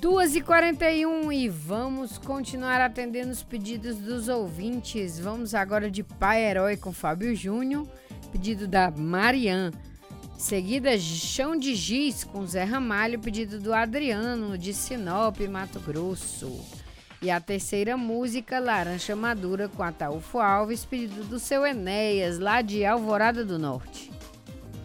2h41 e vamos continuar atendendo os pedidos dos ouvintes. Vamos agora de Pai Herói com Fábio Júnior, pedido da Marian. Seguida, Chão de Giz com Zé Ramalho, pedido do Adriano, de Sinop, Mato Grosso. E a terceira música, Laranja Madura com Ataúfo Alves, pedido do seu Enéas, lá de Alvorada do Norte.